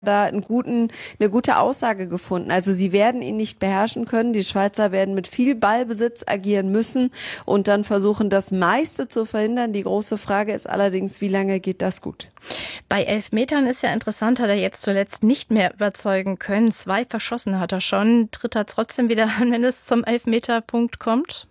da eine gute Aussage gefunden. Also sie werden ihn nicht beherrschen können. Die Schweizer werden mit viel Ballbesitz agieren müssen und dann versuchen, das meiste zu verhindern. Die große Frage ist allerdings, wie lange geht das gut? Bei Elfmetern ist ja interessant, hat er jetzt zuletzt nicht mehr überzeugen können. 2 verschossen hat er schon. Tritt er trotzdem wieder an, wenn es zum Elfmeterpunkt kommt?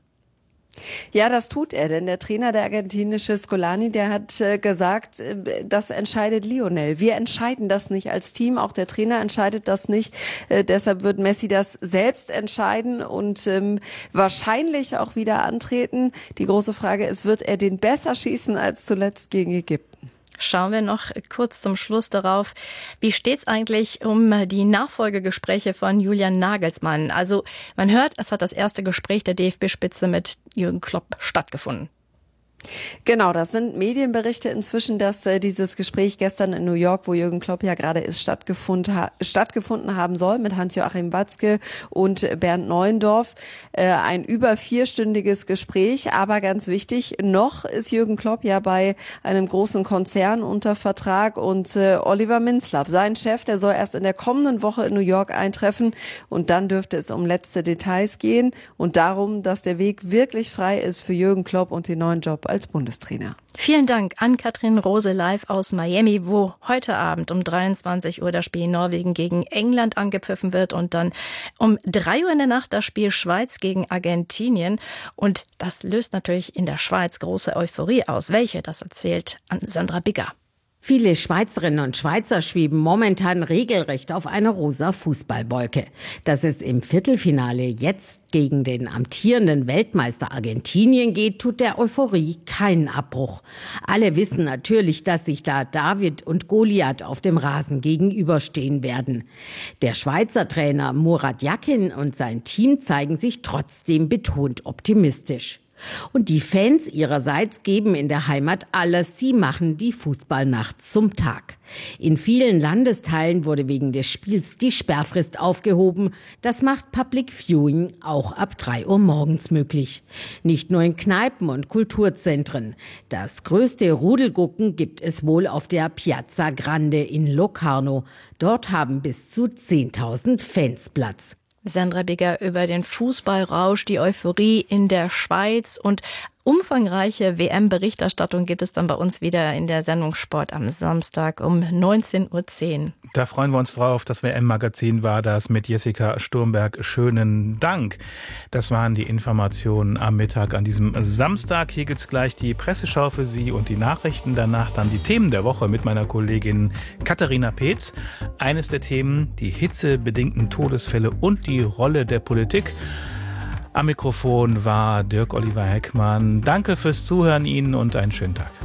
Ja, das tut er, denn der Trainer, der argentinische Scolani, der hat gesagt, das entscheidet Lionel. Wir entscheiden das nicht als Team, auch der Trainer entscheidet das nicht. Deshalb wird Messi das selbst entscheiden und wahrscheinlich auch wieder antreten. Die große Frage ist, wird er den besser schießen als zuletzt gegen Ägypten? Schauen wir noch kurz zum Schluss darauf. Wie steht's eigentlich um die Nachfolgegespräche von Julian Nagelsmann? Also man hört, es hat das erste Gespräch der DFB-Spitze mit Jürgen Klopp stattgefunden. Genau, das sind Medienberichte inzwischen, dass dieses Gespräch gestern in New York, wo Jürgen Klopp ja gerade ist, stattgefunden haben soll mit Hans-Joachim Watzke und Bernd Neuendorf. Ein über 4-stündiges Gespräch, aber ganz wichtig, noch ist Jürgen Klopp ja bei einem großen Konzern unter Vertrag und Oliver Minzlaff, sein Chef, der soll erst in der kommenden Woche in New York eintreffen und dann dürfte es um letzte Details gehen und darum, dass der Weg wirklich frei ist für Jürgen Klopp und den neuen Job als Bundestrainer. Vielen Dank an Katrin Rose live aus Miami, wo heute Abend um 23 Uhr das Spiel Norwegen gegen England angepfiffen wird und dann um 3 Uhr in der Nacht das Spiel Schweiz gegen Argentinien. Und das löst natürlich in der Schweiz große Euphorie aus. Welche? Das erzählt Sandra Bigger. Viele Schweizerinnen und Schweizer schweben momentan regelrecht auf einer rosa Fußballwolke. Dass es im Viertelfinale jetzt gegen den amtierenden Weltmeister Argentinien geht, tut der Euphorie keinen Abbruch. Alle wissen natürlich, dass sich da David und Goliath auf dem Rasen gegenüberstehen werden. Der Schweizer Trainer Murat Yakin und sein Team zeigen sich trotzdem betont optimistisch. Und die Fans ihrerseits geben in der Heimat alles. Sie machen die Fußballnacht zum Tag. In vielen Landesteilen wurde wegen des Spiels die Sperrfrist aufgehoben. Das macht Public Viewing auch ab 3 Uhr morgens möglich. Nicht nur in Kneipen und Kulturzentren. Das größte Rudelgucken gibt es wohl auf der Piazza Grande in Locarno. Dort haben bis zu 10.000 Fans Platz. Sandra Bigger über den Fußballrausch, die Euphorie in der Schweiz und umfangreiche WM-Berichterstattung gibt es dann bei uns wieder in der Sendung Sport am Samstag um 19.10 Uhr. Da freuen wir uns drauf. Das WM-Magazin war das mit Jessica Sturmberg. Schönen Dank. Das waren die Informationen am Mittag an diesem Samstag. Hier gibt's gleich die Presseschau für Sie und die Nachrichten. Danach dann die Themen der Woche mit meiner Kollegin Katharina Peetz. Eines der Themen, die hitzebedingten Todesfälle und die Rolle der Politik. Am Mikrofon war Dirk Oliver Heckmann. Danke fürs Zuhören Ihnen und einen schönen Tag.